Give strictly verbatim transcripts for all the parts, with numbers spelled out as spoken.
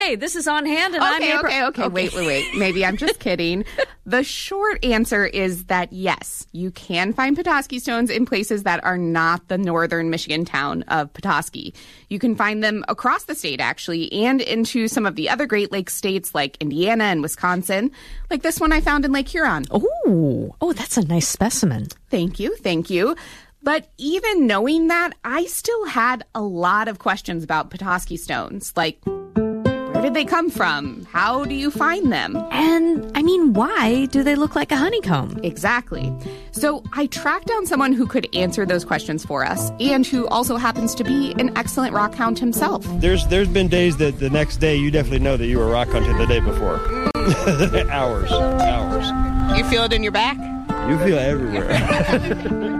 Hey, this is On Hand, and I'm Okay, April. okay, okay. Wait, wait, wait. Maybe I'm just kidding. The short answer is that yes, you can find Petoskey stones in places that are not the northern Michigan town of Petoskey. You can find them across the state, actually, and into some of the other Great Lakes states like Indiana and Wisconsin, like this one I found in Lake Huron. Oh, oh, that's a nice specimen. Thank you, thank you. But even knowing that, I still had a lot of questions about Petoskey stones, like where did they come from? How do you find them? And, I mean, why do they look like a honeycomb? Exactly. So I tracked down someone who could answer those questions for us and who also happens to be an excellent rock hound himself. There's There's been days that the next day you definitely know that you were rock hunting the day before. hours, hours. You feel it in your back? You feel it everywhere.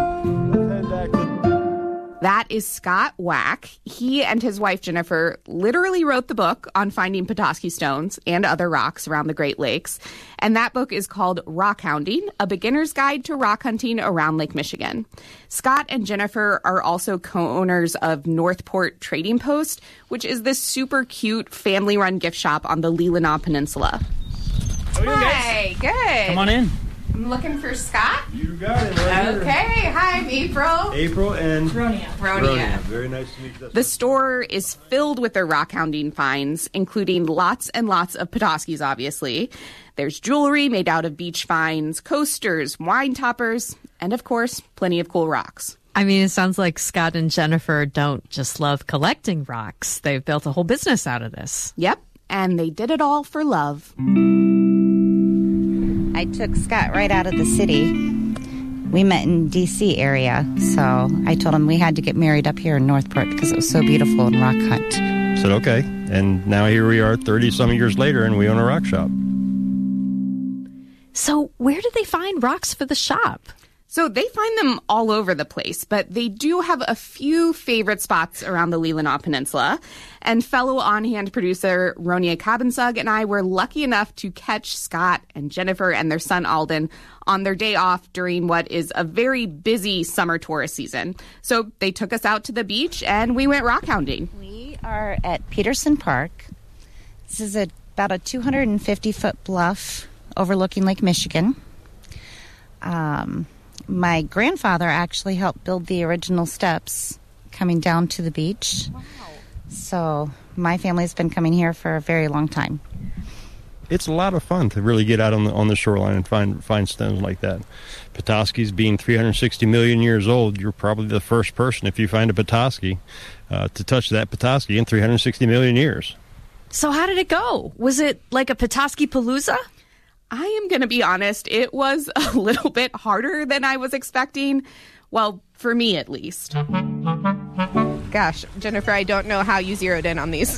That is Scott Wack. He and his wife, Jennifer, literally wrote the book on finding Petoskey stones and other rocks around the Great Lakes. And that book is called Rock Hounding, A Beginner's Guide to Rock Hunting Around Lake Michigan. Scott and Jennifer are also co-owners of Northport Trading Post, which is this super cute family-run gift shop on the Leelanau Peninsula. How are you guys? Hi, good. Come on in. I'm looking for Scott. You got it right Okay, hi, I'm April. April and Ronia. Ronia. Very nice to meet you. The store is filled with their rock hounding finds, including lots and lots of Petoskey's, obviously. There's jewelry made out of beach finds, coasters, wine toppers, and, of course, plenty of cool rocks. I mean, it sounds like Scott and Jennifer don't just love collecting rocks. They've built a whole business out of this. Yep, and they did it all for love. I took Scott right out of the city. We met in D C area, so I told him we had to get married up here in Northport because it was so beautiful and rock hunt. Said okay, and now here we are thirty-some years later, and we own a rock shop. So where do they find rocks for the shop? So they find them all over the place, but they do have a few favorite spots around the Leelanau Peninsula. And fellow on-hand producer Ronia Kabinsug and I were lucky enough to catch Scott and Jennifer and their son Alden on their day off during what is a very busy summer tourist season. So they took us out to the beach and we went rock hounding. We are at Peterson Park. This is a, about a two hundred fifty foot bluff overlooking Lake Michigan. Um... My grandfather actually helped build the original steps coming down to the beach. Wow. So my family's been coming here for a very long time. It's a lot of fun to really get out on the on the shoreline and find find stones like that. Petoskey's being three hundred sixty million years old, you're probably the first person, if you find a Petoskey, uh, to touch that Petoskey in three hundred sixty million years. So how did it go? Was it like a Petoskey Palooza? I am going to be honest, it was a little bit harder than I was expecting. Well, for me at least. Gosh, Jennifer, I don't know how you zeroed in on these.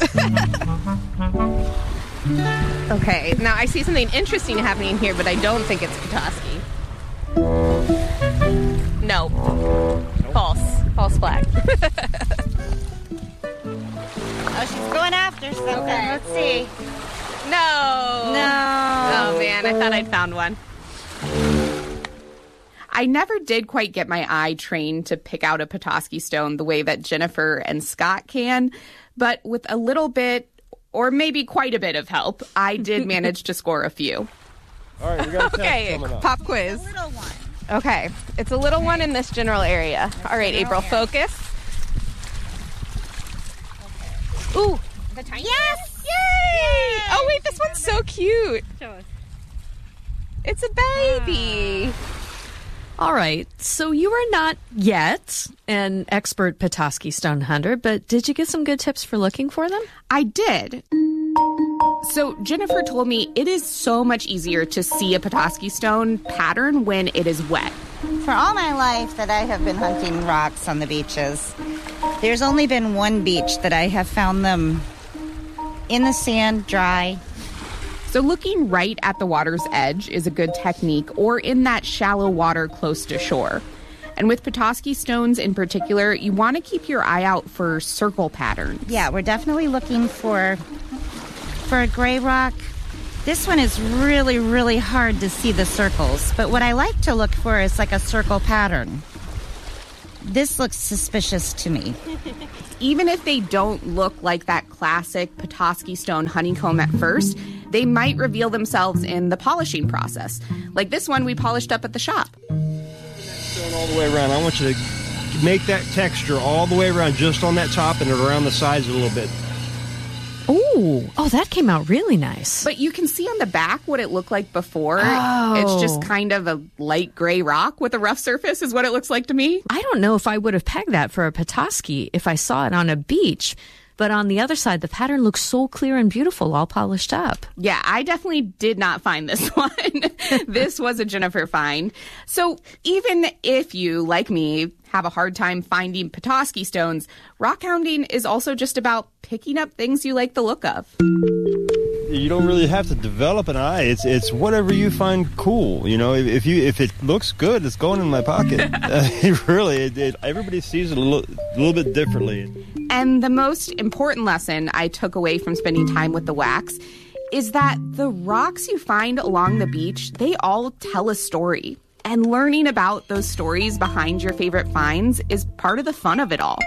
Okay, now I see something interesting happening here, but I don't think it's Petoskey. No. False. False flag. Oh, she's going after something. Okay. Let's see. No. No. Oh, man, I thought I'd found one. I never did quite get my eye trained to pick out a Petoskey stone the way that Jennifer and Scott can, but with a little bit, or maybe quite a bit of help, I did manage to score a few. All right, we got a test Okay, coming up. pop quiz. A little one. Okay, it's a little one in this general area. All right, April, focus. Ooh, the tiny Yes! Yay! Yay! Oh, wait, this one's so cute. Show us. It's a baby. All right, so you are not yet an expert Petoskey stone hunter, but did you get some good tips for looking for them? I did. So Jennifer told me it is so much easier to see a Petoskey stone pattern when it is wet. For all my life that I have been hunting rocks on the beaches, there's only been one beach that I have found them in the sand, dry. So looking right at the water's edge is a good technique, or in that shallow water close to shore. And with Petoskey stones in particular, you want to keep your eye out for circle patterns. Yeah, we're definitely looking for for a gray rock. This one is really, really hard to see the circles. But what I like to look for is like a circle pattern. this looks suspicious to me. Even if they don't look like that classic Petoskey stone honeycomb at first, they might reveal themselves in the polishing process. Like this one we polished up at the shop. Stone all the way around. I want you to make that texture all the way around, just on that top and around the sides a little bit. Ooh, oh, that came out really nice. But you can see on the back what it looked like before. Oh. It's just kind of a light gray rock with a rough surface is what it looks like to me. I don't know if I would have pegged that for a Petoskey if I saw it on a beach. But on the other side, the pattern looks so clear and beautiful, all polished up. Yeah, I definitely did not find this one. This was a Jennifer find. So even if you, like me, have a hard time finding Petoskey stones, rock hounding is also just about picking up things you like the look of. You don't really have to develop an eye. It's it's whatever you find cool. You know, if, if you if it looks good, it's going in my pocket. uh, really, it, it, everybody sees it a little, a little bit differently. And the most important lesson I took away from spending time with the wax is that the rocks you find along the beach, they all tell a story. And learning about those stories behind your favorite finds is part of the fun of it all.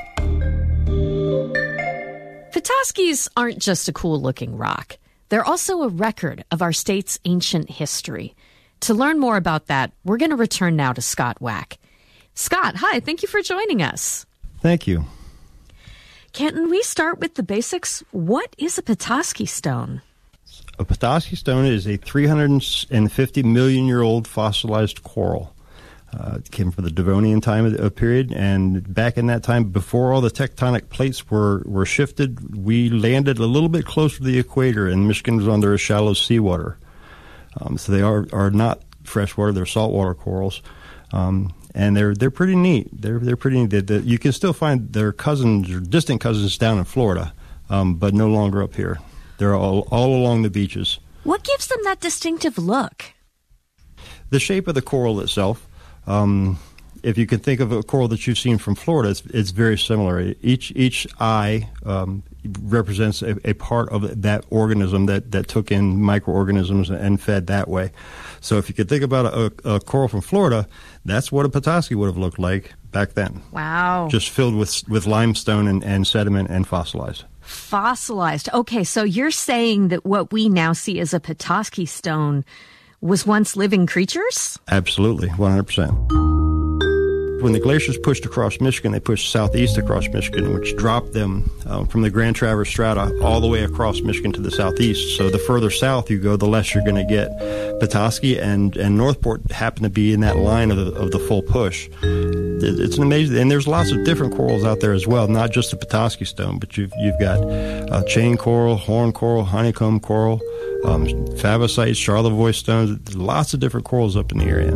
Petoskey's aren't just a cool-looking rock. They're also a record of our state's ancient history. To learn more about that, we're going to return now to Scott Wack. Scott, hi, thank you for joining us. Thank you. Can we start with the basics? What is a Petoskey stone? A Petoskey stone is a three hundred fifty million year old fossilized coral. Uh, it came from the Devonian time of, of period, and back in that time, before all the tectonic plates were, were shifted, we landed a little bit closer to the equator, and Michigan was under a shallow seawater. Um, so they are, are not freshwater; they're saltwater corals, um, and they're they're pretty neat. They're they're pretty neat. They, they, you can still find their cousins or distant cousins down in Florida, um, but no longer up here. They're all all along the beaches. What gives them that distinctive look? The shape of the coral itself. Um, if you can think of a coral that you've seen from Florida, it's, it's very similar. Each each eye um, represents a, a part of that organism that, that took in microorganisms and fed that way. So if you could think about a, a coral from Florida, that's what a Petoskey would have looked like back then. Wow. Just filled with with limestone and, and sediment and fossilized. Fossilized. Okay, so you're saying that what we now see as a Petoskey stone was once living creatures? Absolutely, one hundred percent. When the glaciers pushed across Michigan, they pushed southeast across Michigan, which dropped them uh, from the Grand Traverse strata all the way across Michigan to the southeast. So the further south you go, the less you're going to get. Petoskey and, and Northport happen to be in that line of the, of the full push. It's an amazing, and there's lots of different corals out there as well, not just the Petoskey stone, but you've you've got uh, chain coral, horn coral, honeycomb coral, um, favosites, Charlevoix stones. Lots of different corals up in the area.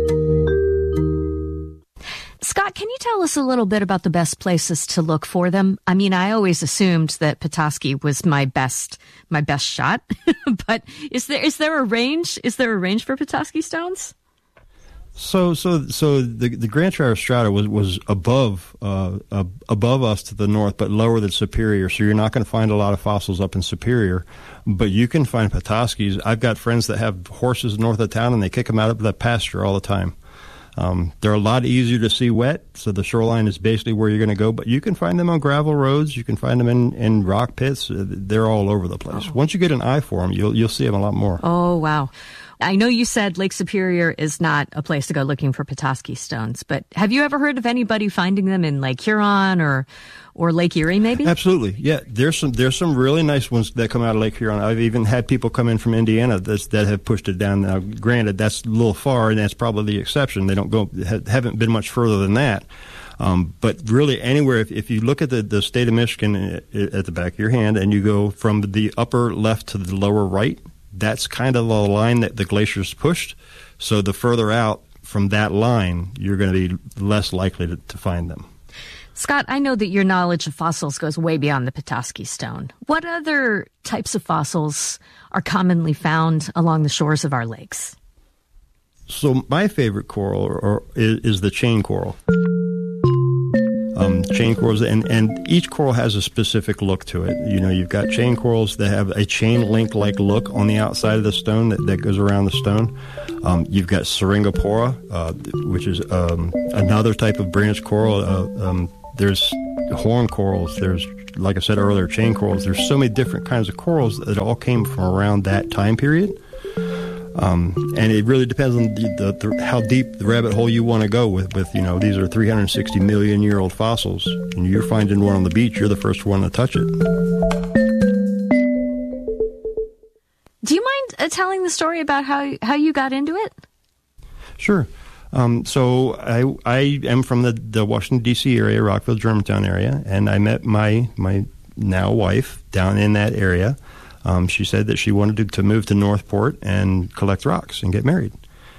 Scott, can you tell us a little bit about the best places to look for them? I mean, I always assumed that Petoskey was my best my best shot, but is there is there a range? Is there a range for Petoskey stones? So, so, so the the Grand Traverse strata was was above uh, uh, above us to the north, but lower than Superior. So you're not going to find a lot of fossils up in Superior, but you can find Petoskey's. I've got friends that have horses north of town, and they kick them out of the pasture all the time. Um, they're a lot easier to see wet, so the shoreline is basically where you're going to go. But you can find them on gravel roads. You can find them in, in rock pits. They're all over the place. Oh. Once you get an eye for them, you'll you'll see them a lot more. Oh, wow. I know you said Lake Superior is not a place to go looking for Petoskey stones, but have you ever heard of anybody finding them in Lake Huron or or Lake Erie, maybe? Absolutely, yeah. There's some there's some really nice ones that come out of Lake Huron. I've even had people come in from Indiana that's, that have pushed it down. Now, granted, that's a little far, and that's probably the exception. They don't go haven't been much further than that. Um, but really, anywhere, if, if you look at the, the state of Michigan at the back of your hand, and you go from the upper left to the lower right, that's kind of the line that the glaciers pushed. So the further out from that line, you're going to be less likely to, to find them. Scott, I know that your knowledge of fossils goes way beyond the Petoskey stone. What other types of fossils are commonly found along the shores of our lakes? So my favorite coral or, or is, is the chain coral. um, chain corals, and, and each coral has a specific look to it. You know, you've got chain corals that have a chain link-like look on the outside of the stone that, that goes around the stone. Um, you've got Syringopora, uh, which is um, another type of branch coral. Uh, um, there's horn corals. There's, like I said earlier, chain corals. There's so many different kinds of corals that all came from around that time period. Um, and it really depends on the, the, the, how deep the rabbit hole you want to go with, with, you know, these are three hundred sixty million year old fossils, and you're finding one on the beach, you're the first one to touch it. Do you mind uh, telling the story about how, how you got into it? Sure. Um, so I, I am from the, the Washington, D C area, Rockville, Germantown area, and I met my, my now wife down in that area. Um, she said that she wanted to, to move to Northport and collect rocks and get married.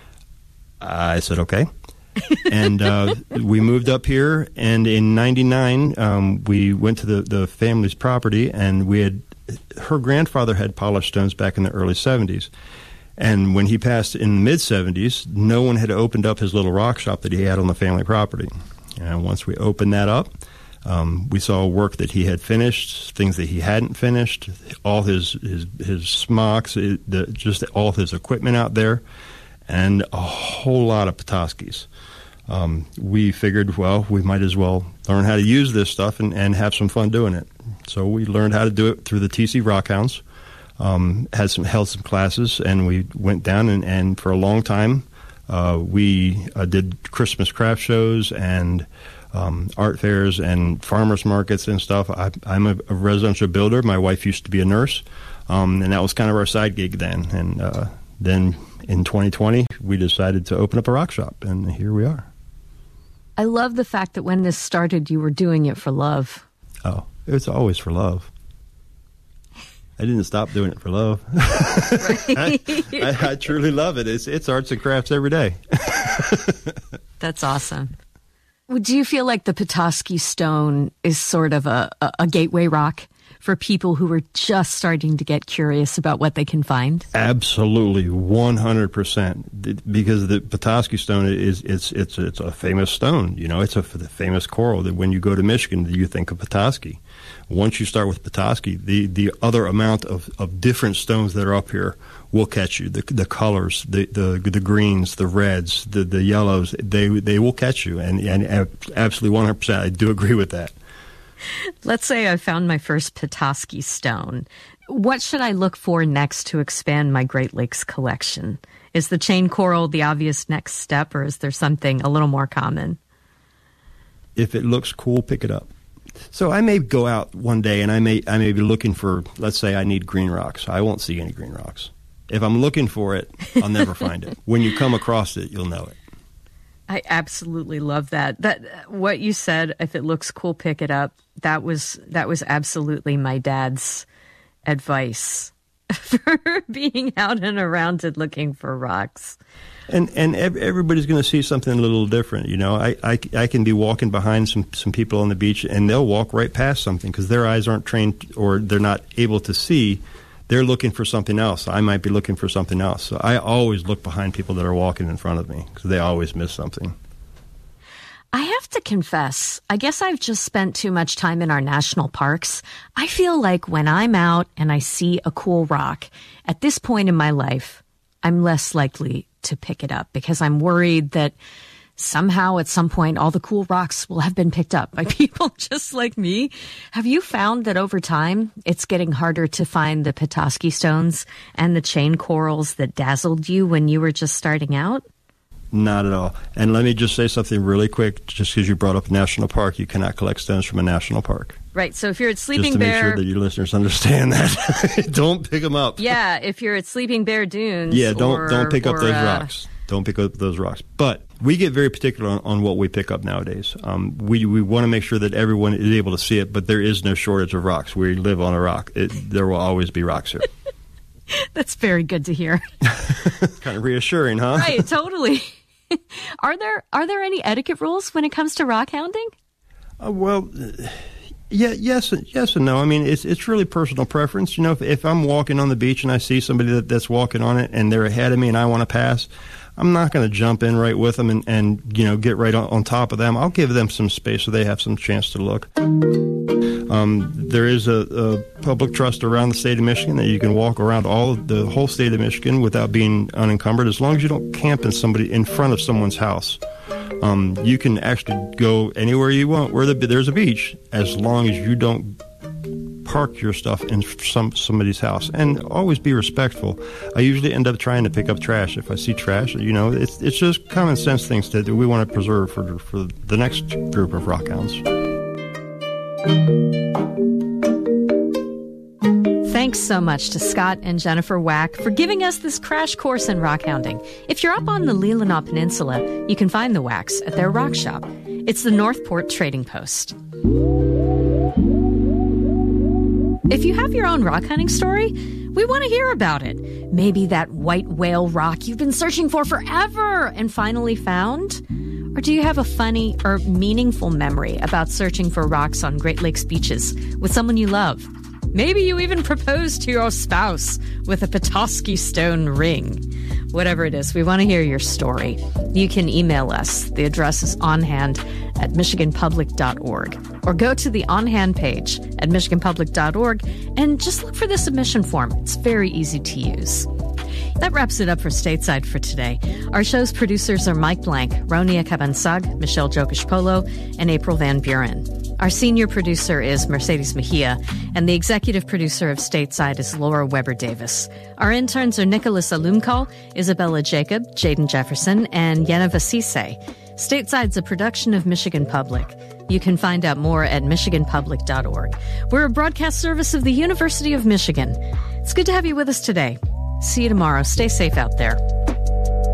I said, okay. and uh, we moved up here, and in ninety-nine, um, we went to the, the family's property, and we had, her grandfather had polished stones back in the early seventies. And when he passed in the mid-seventies, no one had opened up his little rock shop that he had on the family property. And once we opened that up, Um, we saw work that he had finished, things that he hadn't finished, all his his, his smocks, it, the, just all his equipment out there, and a whole lot of Petoskey's. Um, we figured, well, we might as well learn how to use this stuff and, and have some fun doing it. So we learned how to do it through the T C Rockhounds, um, had some held some classes, and we went down and, and for a long time uh, we uh, did Christmas craft shows and Um, art fairs and farmers markets and stuff. I, I'm a, a residential builder. My wife used to be a nurse, um, and that was kind of our side gig then. And uh, then in twenty twenty, we decided to open up a rock shop, and here we are. I love the fact that when this started, you were doing it for love. Oh, it's always for love. I didn't stop doing it for love. I, I, I truly love it. It's, it's arts and crafts every day. That's awesome. Do you feel like the Petoskey stone is sort of a, a, a gateway rock for people who are just starting to get curious about what they can find? Absolutely, one hundred percent. Because the Petoskey stone is it's it's it's a famous stone. You know, it's a famous coral that when you go to Michigan, you think of Petoskey. Once you start with Petoskey, the, the other amount of, of different stones that are up here will catch you. The the colors, the the, the greens, the reds, the, the yellows, they they will catch you. And, and absolutely one hundred percent, I do agree with that. Let's say I found my first Petoskey stone. What should I look for next to expand my Great Lakes collection? Is the chain coral the obvious next step, or is there something a little more common? If it looks cool, pick it up. So I may go out one day and I may I may be looking for, let's say I need green rocks. I won't see any green rocks. If I'm looking for it, I'll never find it. When you come across it, you'll know it. I absolutely love that. That what you said, if it looks cool, pick it up. That was that was absolutely my dad's advice for being out and around and looking for rocks. And and everybody's going to see something a little different. You know, I, I, I can be walking behind some, some people on the beach, and they'll walk right past something because their eyes aren't trained or they're not able to see. They're looking for something else. I might be looking for something else. So I always look behind people that are walking in front of me because they always miss something. I have to confess, I guess I've just spent too much time in our national parks. I feel like when I'm out and I see a cool rock, at this point in my life, I'm less likely to pick it up because I'm worried that somehow at some point all the cool rocks will have been picked up by people just like me. Have you found that over time it's getting harder to find the Petoskey stones and the chain corals that dazzled you when you were just starting out? Not at all. And let me just say something really quick, just because you brought up a national park, you cannot collect stones from a national park. Right, so if you're at Sleeping Just to Bear... make sure that your listeners understand that. Don't pick them up. Yeah, if you're at Sleeping Bear Dunes... Yeah, don't or, don't pick up or, those uh, rocks. Don't pick up those rocks. But we get very particular on, on what we pick up nowadays. Um, we we want to make sure that everyone is able to see it, but there is no shortage of rocks. We live on a rock. It, there will always be rocks here. That's very good to hear. Kind of reassuring, huh? Right, totally. Are there are there any etiquette rules when it comes to rock hounding? Uh, well, yeah, yes, yes, and no. I mean, it's it's really personal preference. You know, if, if I'm walking on the beach and I see somebody that, that's walking on it and they're ahead of me and I want to pass, I'm not going to jump in right with them and, and you know, get right on, on top of them. I'll give them some space so they have some chance to look. Um, there is a, a public trust around the state of Michigan that you can walk around all of the whole state of Michigan without being unencumbered, as long as you don't camp in somebody in front of someone's house. Um, you can actually go anywhere you want where the, there's a beach, as long as you don't park your stuff in some somebody's house, and always be respectful. I usually end up trying to pick up trash if I see trash. You know, it's it's just common sense things that we want to preserve for for the next group of rockhounds. Thanks so much to Scott and Jennifer Wack for giving us this crash course in rockhounding. If you're up on the Leelanau Peninsula, you can find the Wacks at their rock shop. It's the Northport Trading Post. If you have your own rock hunting story, we want to hear about it. Maybe that white whale rock you've been searching for forever and finally found? Or do you have a funny or meaningful memory about searching for rocks on Great Lakes beaches with someone you love? Maybe you even proposed to your spouse with a Petoskey stone ring. Whatever it is, we want to hear your story. You can email us. The address is onhand at michigan public dot org. Or go to the On Hand page at michigan public dot org and just look for the submission form. It's very easy to use. That wraps it up for Stateside for today. Our show's producers are Mike Blank, Ronia Cabansag, Michelle Jokish-Polo, and April Van Buren. Our senior producer is Mercedes Mejia, and the executive producer of Stateside is Laura Weber-Davis. Our interns are Nicholas Alumkal, Isabella Jacob, Jaden Jefferson, and Yenna Vasise. Stateside's a production of Michigan Public. You can find out more at michigan public dot org. We're a broadcast service of the University of Michigan. It's good to have you with us today. See you tomorrow. Stay safe out there.